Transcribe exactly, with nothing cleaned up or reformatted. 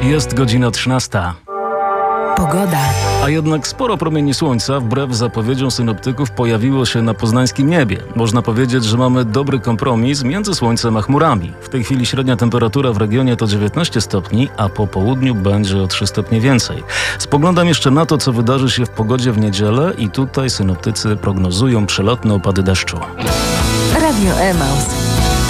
Jest godzina trzynasta. Pogoda. A jednak sporo promieni słońca, wbrew zapowiedziom synoptyków, pojawiło się na poznańskim niebie. Można powiedzieć, że mamy dobry kompromis między słońcem a chmurami. W tej chwili średnia temperatura w regionie to dziewiętnaście stopni, a po południu będzie o trzy stopnie więcej. Spoglądam jeszcze na to, co wydarzy się w pogodzie w niedzielę i tutaj synoptycy prognozują przelotne opady deszczu. Radio Emaus.